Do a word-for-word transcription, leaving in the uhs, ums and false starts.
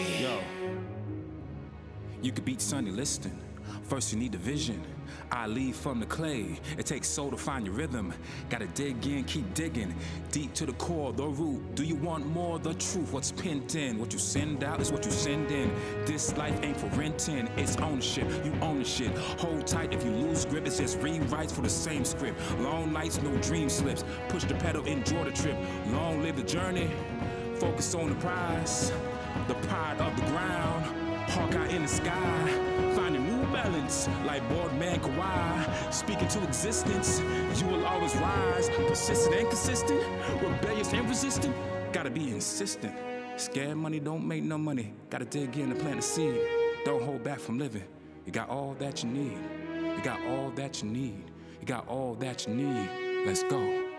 Yo, you could beat Sonny Liston. First you need the vision. I leave from the clay. It takes soul to find your rhythm. Gotta dig in, keep digging. Deep to the core, the root. Do you want more? The truth, what's pinned in. What you send out is what you send in. This life ain't for renting, it's ownership. You own the shit. Hold tight if you lose grip. It's just rewrites for the same script. Long nights, no dream slips. Push the pedal, enjoy the trip. Long live the journey. Focus on the prize. The pride of the ground. Hawkeye in the sky. Finding new balance like Boardman Kawhi. Speaking to existence, you will always rise. Persistent and consistent, rebellious and resistant. Gotta be insistent. Scared money don't make no money. Gotta dig in and plant a seed. Don't hold back from living. You got all that you need. You got all that you need. You got all that you need. Let's go.